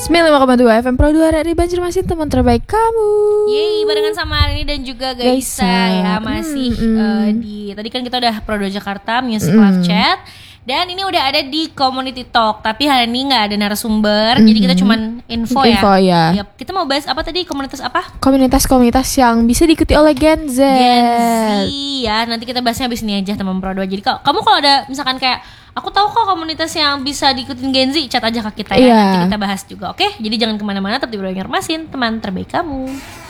95,2 FM Pro 2 dari Banjarmasin, teman terbaik kamu. Yeay, barengan sama Arini dan juga Gaisa ya. Masih di tadi kan kita udah Pro 2 Jakarta Music Live Chat. Dan ini udah ada di Community Talk. Tapi hari ini gak ada narasumber, jadi kita cuman info ya. Yep. Kita mau bahas apa tadi? Komunitas apa? Komunitas-komunitas yang bisa diikuti oleh Gen Z. Ya, nanti kita bahasnya abis ini aja teman Pro 2. Jadi kamu kalau ada misalkan kayak aku tahu kok komunitas yang bisa diikutin Gen Z, chat aja ke kita ya. Nanti kita bahas juga, oke? Jadi jangan kemana-mana, tetap di Banjarmasin, teman terbaik kamu.